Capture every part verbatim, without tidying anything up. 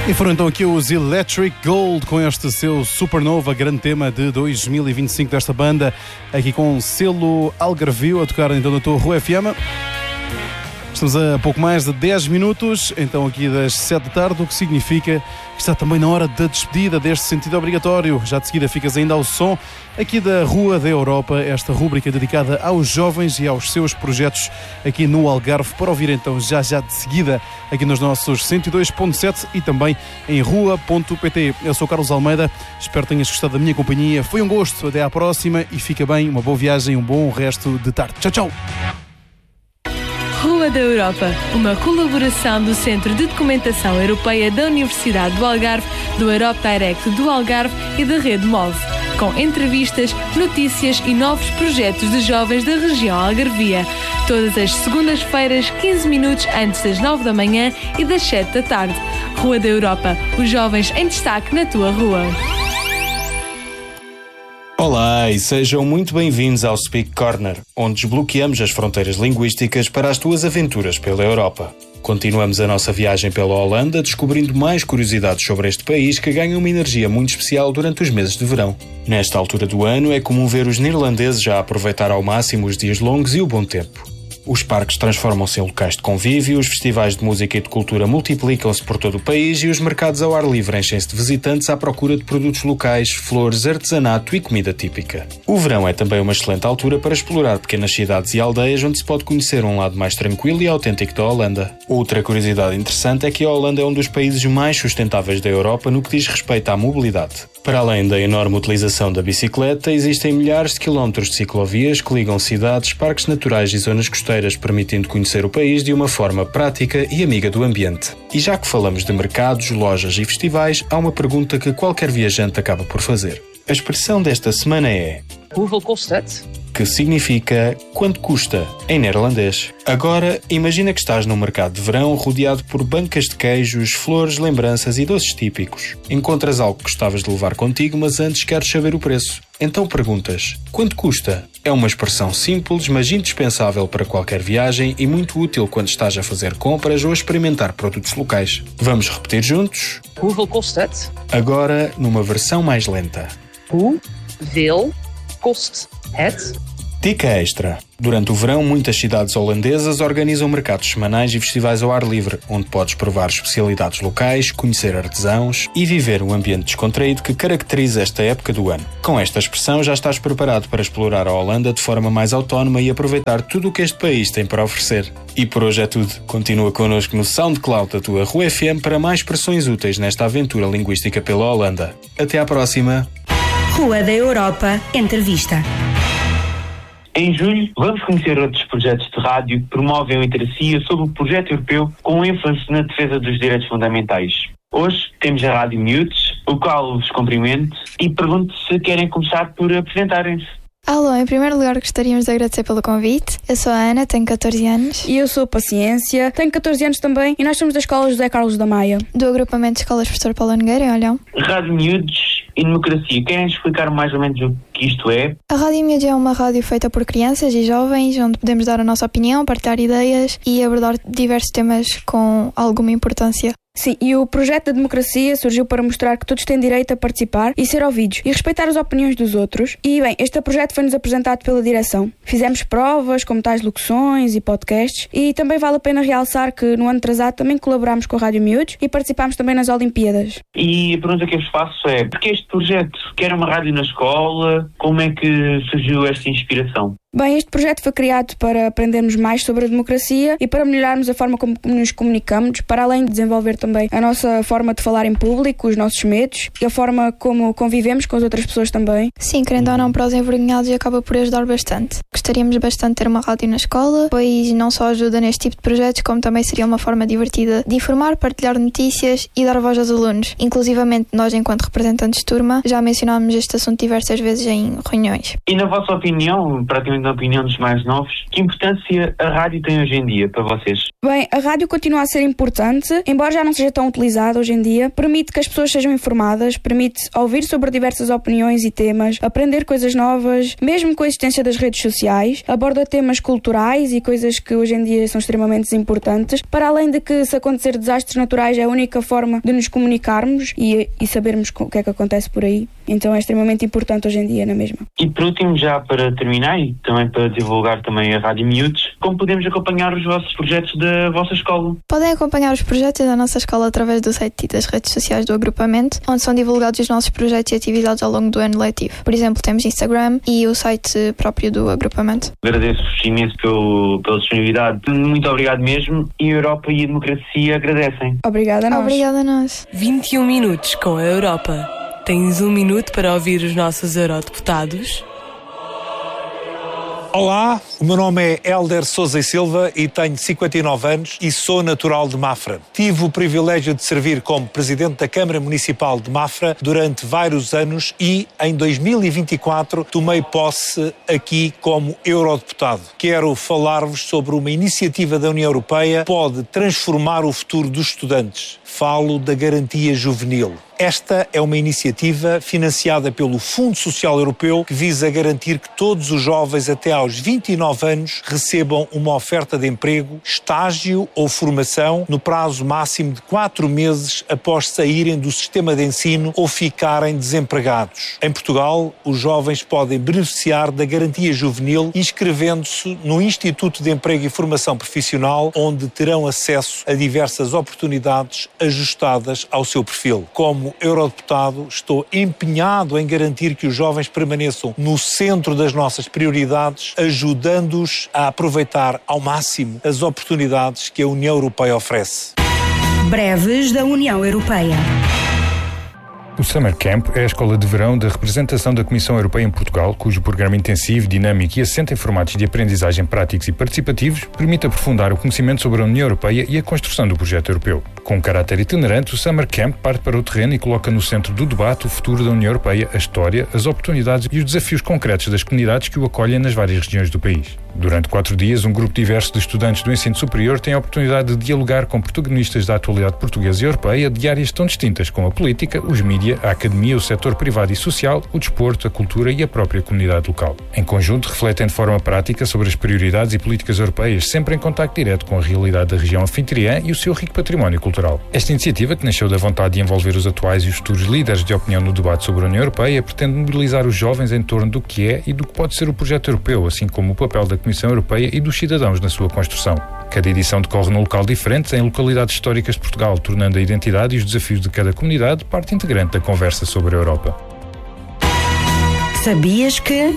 E foram então aqui os Electric Gold com este seu Supernova, grande tema de dois mil e vinte e cinco desta banda, aqui com selo Algarvio a tocar então na tua Rua F M. Estamos a pouco mais de dez minutos, então aqui das sete da tarde, o que significa que está também na hora da despedida deste sentido obrigatório. Já de seguida ficas ainda ao som aqui da Rua da Europa, esta rúbrica dedicada aos jovens e aos seus projetos aqui no Algarve, para ouvir então já já de seguida aqui nos nossos cento e dois ponto sete e também em rua ponto pt. Eu sou o Carlos Almeida, espero que tenhas gostado da minha companhia. Foi um gosto, até à próxima e fica bem, uma boa viagem, um bom resto de tarde. Tchau, tchau! Rua da Europa, uma colaboração do Centro de Documentação Europeia da Universidade do Algarve, do Europe Direct do Algarve e da Rede Move, com entrevistas, notícias e novos projetos de jovens da região algarvia. Todas as segundas-feiras, quinze minutos antes das nove da manhã e das sete da tarde. Rua da Europa, os jovens em destaque na tua rua. Olá e sejam muito bem-vindos ao Speak Corner, onde desbloqueamos as fronteiras linguísticas para as tuas aventuras pela Europa. Continuamos a nossa viagem pela Holanda, descobrindo mais curiosidades sobre este país que ganha uma energia muito especial durante os meses de verão. Nesta altura do ano é comum ver os neerlandeses a aproveitar ao máximo os dias longos e o bom tempo. Os parques transformam-se em locais de convívio, os festivais de música e de cultura multiplicam-se por todo o país e os mercados ao ar livre enchem-se de visitantes à procura de produtos locais, flores, artesanato e comida típica. O verão é também uma excelente altura para explorar pequenas cidades e aldeias onde se pode conhecer um lado mais tranquilo e autêntico da Holanda. Outra curiosidade interessante é que a Holanda é um dos países mais sustentáveis da Europa no que diz respeito à mobilidade. Para além da enorme utilização da bicicleta, existem milhares de quilómetros de ciclovias que ligam cidades, parques naturais e zonas costeiras, permitindo conhecer o país de uma forma prática e amiga do ambiente. E já que falamos de mercados, lojas e festivais, há uma pergunta que qualquer viajante acaba por fazer. A expressão desta semana é Hoeveel kost het? Que significa quanto custa, em neerlandês. Agora, imagina que estás num mercado de verão rodeado por bancas de queijos, flores, lembranças e doces típicos. Encontras algo que gostavas de levar contigo, mas antes queres saber o preço. Então perguntas, quanto custa? É uma expressão simples, mas indispensável para qualquer viagem e muito útil quando estás a fazer compras ou a experimentar produtos locais. Vamos repetir juntos? Hoeveel kost het? Agora, numa versão mais lenta. Hoeveel kost het? Dica extra. Durante o verão, muitas cidades holandesas organizam mercados semanais e festivais ao ar livre, onde podes provar especialidades locais, conhecer artesãos e viver um ambiente descontraído que caracteriza esta época do ano. Com esta expressão, já estás preparado para explorar a Holanda de forma mais autónoma e aproveitar tudo o que este país tem para oferecer. E por hoje é tudo. Continua connosco no SoundCloud da tua Rua F M para mais expressões úteis nesta aventura linguística pela Holanda. Até à próxima! Rua da Europa, entrevista. Em julho, vamos conhecer outros projetos de rádio que promovem a literacia sob o projeto europeu com ênfase na defesa dos direitos fundamentais. Hoje temos a Rádio Miúdos, o qual vos cumprimento e pergunto se querem começar por apresentarem-se. Alô, em primeiro lugar gostaríamos de agradecer pelo convite. Eu sou a Ana, tenho catorze anos. E eu sou a Paciência, tenho catorze anos também e nós somos da Escola José Carlos da Maia. Do agrupamento de escolas Professor Paulo Nogueira, em Olhão. Rádio Miúdos e Democracia, querem explicar mais ou menos o que isto é? A Rádio Miúdos é uma rádio feita por crianças e jovens, onde podemos dar a nossa opinião, partilhar ideias e abordar diversos temas com alguma importância. Sim, e o projeto da democracia surgiu para mostrar que todos têm direito a participar e ser ouvidos e respeitar as opiniões dos outros. E, bem, este projeto foi-nos apresentado pela direção. Fizemos provas, como tais locuções e podcasts, e também vale a pena realçar que no ano atrasado também colaborámos com a Rádio Miúdos e participámos também nas Olimpíadas. E a pergunta que eu vos faço é, por que este projeto? Quer uma rádio na escola? Como é que surgiu esta inspiração? Bem, este projeto foi criado para aprendermos mais sobre a democracia e para melhorarmos a forma como nos comunicamos, para além de desenvolver também a nossa forma de falar em público, os nossos medos e a forma como convivemos com as outras pessoas também. Sim, querendo ou não, para os envergonhados acaba por ajudar bastante. Gostaríamos bastante de ter uma rádio na escola, pois não só ajuda neste tipo de projetos, como também seria uma forma divertida de informar, partilhar notícias e dar voz aos alunos. Inclusivamente, nós, enquanto representantes de turma, já mencionámos este assunto diversas vezes em reuniões. E na vossa opinião, praticamente na opinião dos mais novos, que importância a rádio tem hoje em dia para vocês? Bem, a rádio continua a ser importante, embora já não seja tão utilizada hoje em dia. Permite que as pessoas sejam informadas, permite ouvir sobre diversas opiniões e temas, aprender coisas novas, mesmo com a existência das redes sociais, aborda temas culturais e coisas que hoje em dia são extremamente importantes, para além de que, se acontecer desastres naturais, é a única forma de nos comunicarmos e, e sabermos o que é que acontece por aí. Então é extremamente importante hoje em dia, não é mesmo? E por último, já para terminar e também para divulgar também a Rádio Miúdos, como podemos acompanhar os vossos projetos da vossa escola? Podem acompanhar os projetos da nossa escola através do site e das redes sociais do agrupamento, onde são divulgados os nossos projetos e atividades ao longo do ano letivo. Por exemplo, temos Instagram e o site próprio do agrupamento. Agradeço-vos imenso pelo, pela disponibilidade. Muito obrigado mesmo, e a Europa e a democracia agradecem. Obrigada a nós. Obrigada a nós. vinte e um minutos com a Europa. Tens um minuto para ouvir os nossos eurodeputados? Olá, o meu nome é Hélder Sousa e Silva e tenho cinquenta e nove anos e sou natural de Mafra. Tive o privilégio de servir como Presidente da Câmara Municipal de Mafra durante vários anos e, em dois mil e vinte e quatro, tomei posse aqui como Eurodeputado. Quero falar-vos sobre uma iniciativa da União Europeia que pode transformar o futuro dos estudantes. Falo da Garantia Juvenil. Esta é uma iniciativa financiada pelo Fundo Social Europeu que visa garantir que todos os jovens até aos vinte e nove anos recebam uma oferta de emprego, estágio ou formação no prazo máximo de quatro meses após saírem do sistema de ensino ou ficarem desempregados. Em Portugal, os jovens podem beneficiar da Garantia Juvenil inscrevendo-se no Instituto de Emprego e Formação Profissional, onde terão acesso a diversas oportunidades ajustadas ao seu perfil. Como eurodeputado, estou empenhado em garantir que os jovens permaneçam no centro das nossas prioridades, ajudando-os a aproveitar ao máximo as oportunidades que a União Europeia oferece. Breves da União Europeia. O Summer Camp é a escola de verão da representação da Comissão Europeia em Portugal, cujo programa intensivo, dinâmico e assente em formatos de aprendizagem práticos e participativos permite aprofundar o conhecimento sobre a União Europeia e a construção do projeto europeu. Com um caráter itinerante, o Summer Camp parte para o terreno e coloca no centro do debate o futuro da União Europeia, a história, as oportunidades e os desafios concretos das comunidades que o acolhem nas várias regiões do país. Durante quatro dias, um grupo diverso de estudantes do ensino superior tem a oportunidade de dialogar com protagonistas da atualidade portuguesa e europeia de áreas tão distintas como a política, os mídia, a academia, o setor privado e social, o desporto, a cultura e a própria comunidade local. Em conjunto, refletem de forma prática sobre as prioridades e políticas europeias, sempre em contacto direto com a realidade da região anfitriã e o seu rico património cultural. Esta iniciativa, que nasceu da vontade de envolver os atuais e os futuros líderes de opinião no debate sobre a União Europeia, pretende mobilizar os jovens em torno do que é e do que pode ser o projeto europeu, assim como o papel da Comissão Europeia e dos cidadãos na sua construção. Cada edição decorre num local diferente, em localidades históricas de Portugal, tornando a identidade e os desafios de cada comunidade parte integrante da conversa sobre a Europa. Sabias que...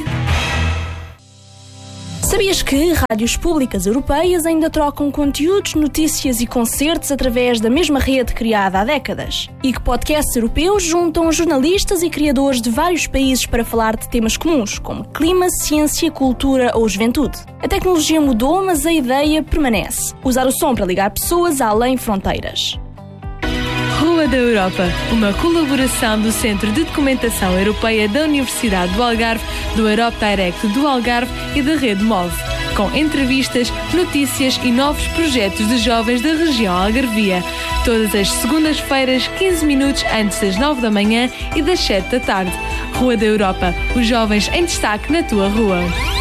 Sabias que rádios públicas europeias ainda trocam conteúdos, notícias e concertos através da mesma rede criada há décadas? E que podcasts europeus juntam jornalistas e criadores de vários países para falar de temas comuns, como clima, ciência, cultura ou juventude? A tecnologia mudou, mas a ideia permanece. Usar o som para ligar pessoas além fronteiras. Rua da Europa, uma colaboração do Centro de Documentação Europeia da Universidade do Algarve, do Europe Direct do Algarve e da Rede Move, com entrevistas, notícias e novos projetos de jovens da região algarvia, todas as segundas-feiras, quinze minutos antes das nove da manhã e das sete da tarde. Rua da Europa, os jovens em destaque na tua rua.